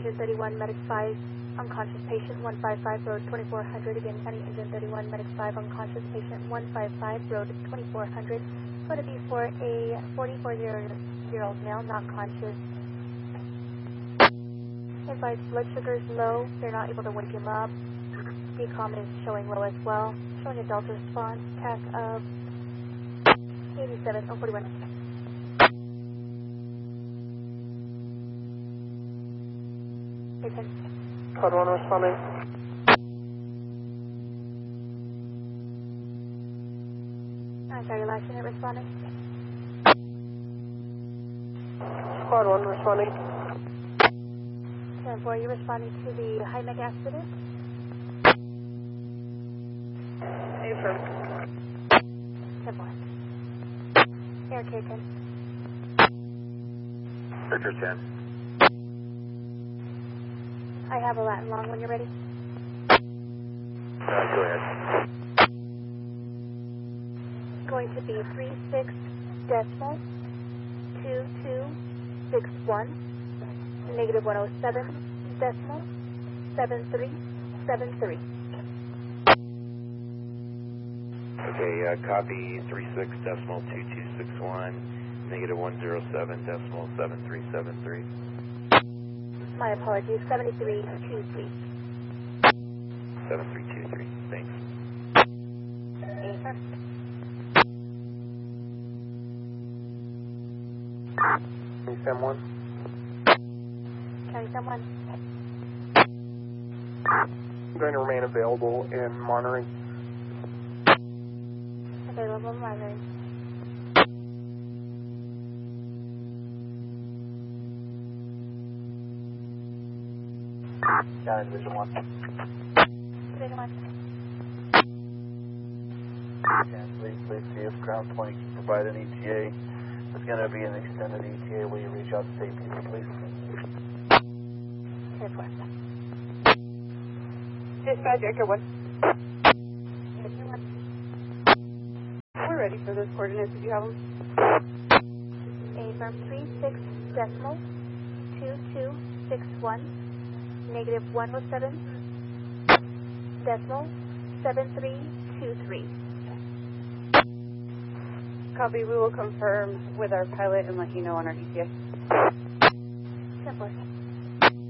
Engine 31, Medic 5, unconscious patient 155, road 2400. Again, County Engine 31, Medic 5, unconscious patient 155, road 2400. Going to be for a 44-year-old male, not conscious. Advised blood sugar is low. They're not able to wake him up. Decom is showing low as well. Showing a delta response, TAC of 87, 041. Code 1 responding. I'm sorry, your last unit responding. Squad 1 responding. 10-4, you responding to the high neck accident? Affirm. 10-4. Air K 10. Victor 10. I have a Latin long when you're ready. Go ahead. Going to be 36.2261, negative 107.7373. Okay, copy 36.2261, negative 107.7373. My apologies, 7323. 7323, thanks. Affirm. Sam 1. County Sam 1. I'm going to remain available and monitoring. Available monitoring. County Division 1. Division 1. Please see if Ground 20 can provide an ETA. It's going to be an extended ETA. Will you reach out to state people, please? Report. Dispatch, Echo 1. Division 1. We're ready for those coordinates if you have them. Affirm 36.2261, negative 107.7323. Copy, we will confirm with our pilot and let you know on our ETA.